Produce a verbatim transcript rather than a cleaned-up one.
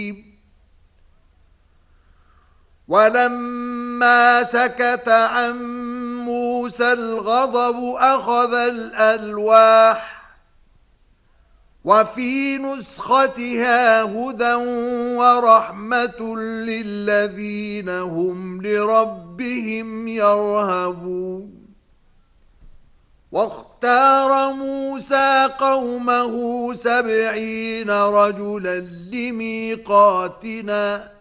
ولما سكت عن موسى الغضب أخذ الألواح وفي نسختها هدى ورحمة للذين هم لربهم يرهبون. واختار موسى قومه سبعين رجلا لميقاتنا